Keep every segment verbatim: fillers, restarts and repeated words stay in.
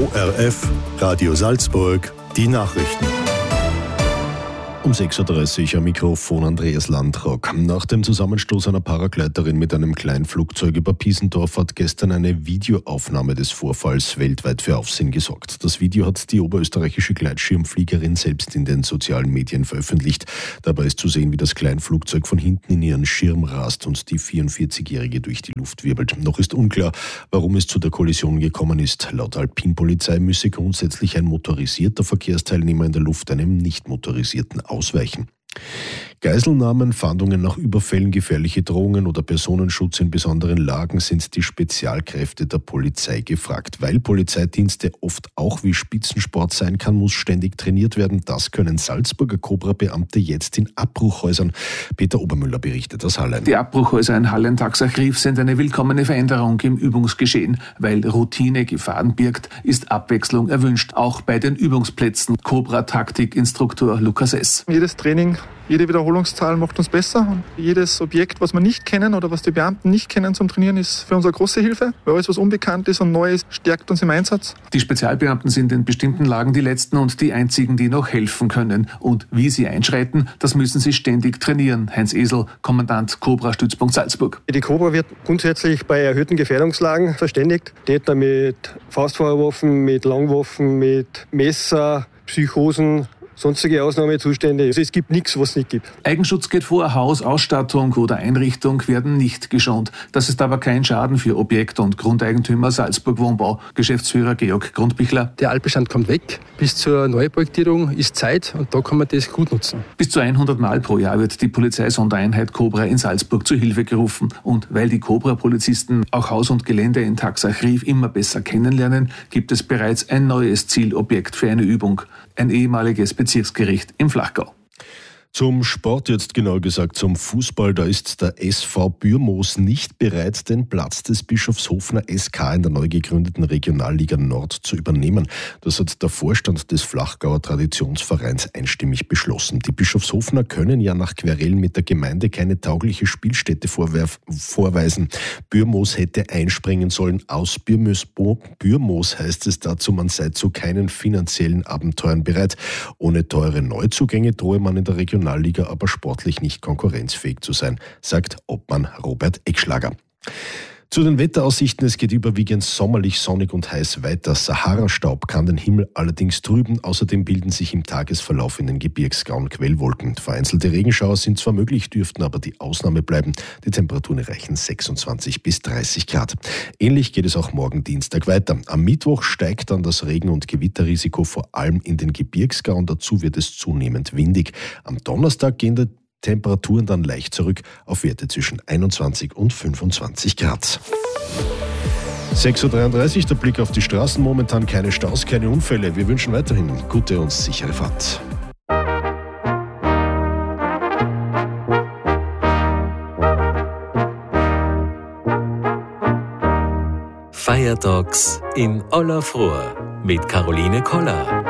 O R F, Radio Salzburg, die Nachrichten. Um sechs Uhr dreißig am Mikrofon Andreas Landrock. Nach dem Zusammenstoß einer Paragleiterin mit einem Kleinflugzeug über Piesendorf hat gestern eine Videoaufnahme des Vorfalls weltweit für Aufsehen gesorgt. Das Video hat die oberösterreichische Gleitschirmfliegerin selbst in den sozialen Medien veröffentlicht. Dabei ist zu sehen, wie das Kleinflugzeug von hinten in ihren Schirm rast und die vierundvierzigjährige durch die Luft wirbelt. Noch ist unklar, warum es zu der Kollision gekommen ist. Laut Alpinpolizei müsse grundsätzlich ein motorisierter Verkehrsteilnehmer in der Luft einem nicht motorisierten ausweichen. Geiselnahmen, Fahndungen nach Überfällen, gefährliche Drohungen oder Personenschutz in besonderen Lagen sind die Spezialkräfte der Polizei gefragt. Weil Polizeidienste oft auch wie Spitzensport sein kann, muss ständig trainiert werden. Das können Salzburger Cobra-Beamte jetzt in Abbruchhäusern. Peter Obermüller berichtet aus Hallein. Die Abbruchhäuser in Hallein-Taxach-Rief sind eine willkommene Veränderung im Übungsgeschehen. Weil Routine Gefahren birgt, ist Abwechslung erwünscht. Auch bei den Übungsplätzen. Cobra-Taktik-Instruktor Lukas S. Jedes Training, jede Wiederholungszahl macht uns besser. Und jedes Objekt, was wir nicht kennen oder was die Beamten nicht kennen zum Trainieren, ist für uns eine große Hilfe. Weil alles, was unbekannt ist und neu ist, stärkt uns im Einsatz. Die Spezialbeamten sind in bestimmten Lagen die Letzten und die einzigen, die noch helfen können. Und wie sie einschreiten, das müssen sie ständig trainieren. Heinz Esel, Kommandant Cobra-Stützpunkt Salzburg. Die Cobra wird grundsätzlich bei erhöhten Gefährdungslagen verständigt. Täter mit Faustfeuerwaffen, mit Langwaffen, mit Messer, Psychosen, sonstige Ausnahmezustände. Also es gibt nichts, was es nicht gibt. Eigenschutz geht vor, Haus, Ausstattung oder Einrichtung werden nicht geschont. Das ist aber kein Schaden für Objekt- und Grundeigentümer Salzburg Wohnbau. Geschäftsführer Georg Grundbichler. Der Altbestand kommt weg. Bis zur Neuprojektierung ist Zeit und da kann man das gut nutzen. Bis zu hundert Mal pro Jahr wird die Polizeisondereinheit Cobra in Salzburg zu Hilfe gerufen. Und weil die Cobra-Polizisten auch Haus und Gelände in Taxach-Rief immer besser kennenlernen, gibt es bereits ein neues Zielobjekt für eine Übung. Ein ehemaliges Bezirksgericht im Flachgau. Zum Sport jetzt, genau gesagt zum Fußball, da ist der S V Bürmoos nicht bereit, den Platz des Bischofshofener S K in der neu gegründeten Regionalliga Nord zu übernehmen. Das hat der Vorstand des Flachgauer Traditionsvereins einstimmig beschlossen. Die Bischofshofener können ja nach Querelen mit der Gemeinde keine taugliche Spielstätte vorwerf- vorweisen. Bürmoos hätte einspringen sollen. Aus Bürmoos, Bürmoos heißt es dazu, man sei zu keinen finanziellen Abenteuern bereit. Ohne teure Neuzugänge drohe man in der Regionalliga Liga aber sportlich nicht konkurrenzfähig zu sein, sagt Obmann Robert Eckschlager. Zu den Wetteraussichten, es geht überwiegend sommerlich, sonnig und heiß weiter. Sahara-Staub kann den Himmel allerdings trüben. Außerdem bilden sich im Tagesverlauf in den Gebirgsgrauen Quellwolken. Vereinzelte Regenschauer sind zwar möglich, dürften aber die Ausnahme bleiben. Die Temperaturen erreichen sechsundzwanzig bis dreißig Grad. Ähnlich geht es auch morgen Dienstag weiter. Am Mittwoch steigt dann das Regen- und Gewitterrisiko vor allem in den Gebirgsgrauen. Dazu wird es zunehmend windig. Am Donnerstag gehen die Temperaturen dann leicht zurück auf Werte zwischen einundzwanzig und fünfundzwanzig Grad. sechs Uhr dreiunddreißig, der Blick auf die Straßen. Momentan keine Staus, keine Unfälle. Wir wünschen weiterhin gute und sichere Fahrt. Feiertags in aller Früh mit Caroline Koller.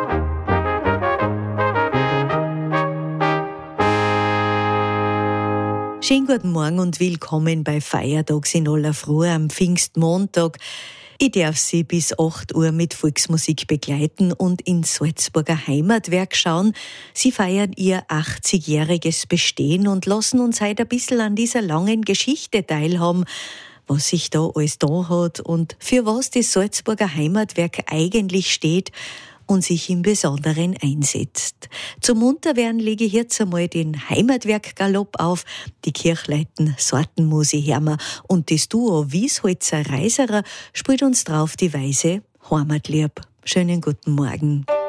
Schönen guten Morgen und willkommen bei Feiertags in aller Früh am Pfingstmontag. Ich darf Sie bis acht Uhr mit Volksmusik begleiten und ins Salzburger Heimatwerk schauen. Sie feiern ihr achtzigjähriges Bestehen und lassen uns heute ein bisschen an dieser langen Geschichte teilhaben, was sich da alles da hat und für was das Salzburger Heimatwerk eigentlich steht und sich im Besonderen einsetzt. Zum Munterwerden lege ich jetzt einmal den Heimatwerk-Galopp auf, die Kirchleiten Sortenmusi Hermer und das Duo Wiesholzer Reiserer spielt uns drauf die Weise Heimatlieb. Schönen guten Morgen.